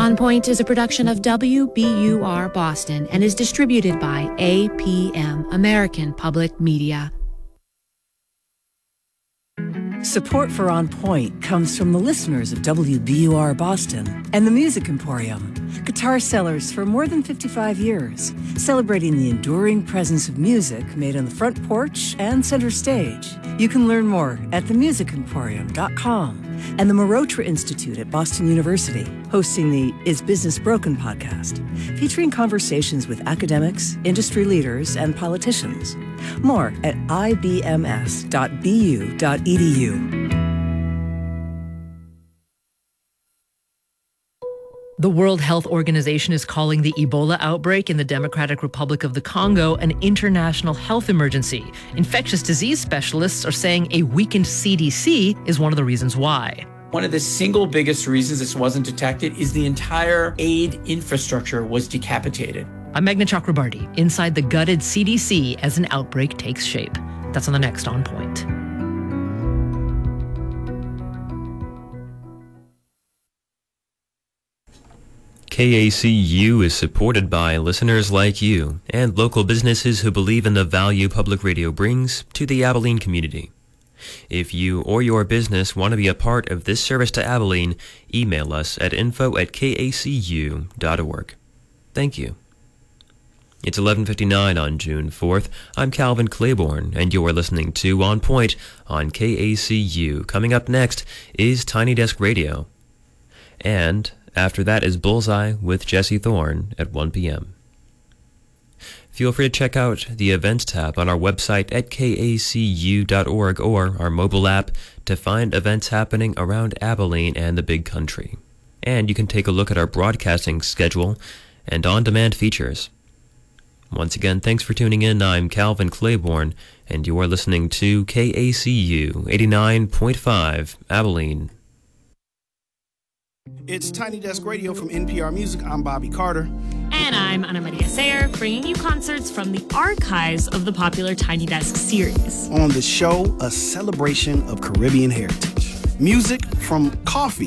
On Point is a production of WBUR Boston and is distributed by APM, American Public Media. Support for On Point comes from the listeners of WBUR Boston and the Music Emporium, guitar sellers for more than 55 years, celebrating the enduring presence of music made on the front porch and center stage. You can learn more at themusicemporium.com and the Marotra Institute at Boston University, hosting the Is Business Broken podcast, featuring conversations with academics, industry leaders, and politicians. More at ibms.bu.edu. The World Health Organization is calling the Ebola outbreak in the Democratic Republic of the Congo an international health emergency. Infectious disease specialists are saying a weakened CDC is one of the reasons why. One of the single biggest reasons this wasn't detected is the entire aid infrastructure was decapitated. I'm Meghna Chakrabarti, inside the gutted CDC as an outbreak takes shape. That's on the next On Point. KACU is supported by listeners like you and local businesses who believe in the value public radio brings to the Abilene community. If you or your business want to be a part of this service to Abilene, email us at info@kacu.org. Thank you. It's 11:59 on June 4th. I'm Calvin Claiborne, and you're listening to On Point on KACU. Coming up next is Tiny Desk Radio. And after that is Bullseye with Jesse Thorne at 1 p.m. Feel free to check out the Events tab on our website at kacu.org or our mobile app to find events happening around Abilene and the Big Country. And you can take a look at our broadcasting schedule and on-demand features. Once again, thanks for tuning in. I'm Calvin Claiborne, and you are listening to KACU 89.5 Abilene. It's Tiny Desk Radio from NPR Music. I'm Bobby Carter. And I'm Ana Maria Sayer, bringing you concerts from the archives of the popular Tiny Desk series. On the show, a celebration of Caribbean heritage. Music from coffee